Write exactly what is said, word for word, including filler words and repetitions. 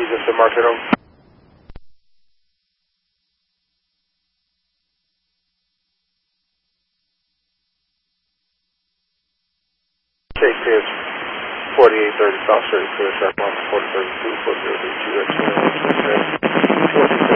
in San Martino. Take this forty-eight thirty South Street, clear track one, forty thirty-two, forty thirty-two,